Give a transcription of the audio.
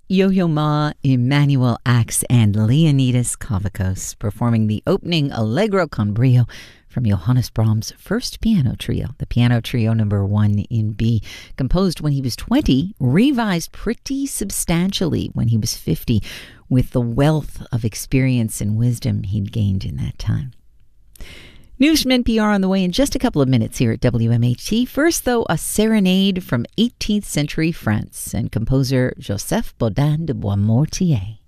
Yo-Yo Ma, Emmanuel Ax, and Leonidas Kavakos performing the opening Allegro con brio from Johannes Brahms' first piano trio, the Piano Trio number 1 in B, composed when he was 20, revised pretty substantially when he was 50, with the wealth of experience and wisdom he'd gained in that time. News from NPR on the way in just a couple of minutes here at WMHT. First, though, a serenade from 18th century France and composer Joseph Bodin de Boismortier.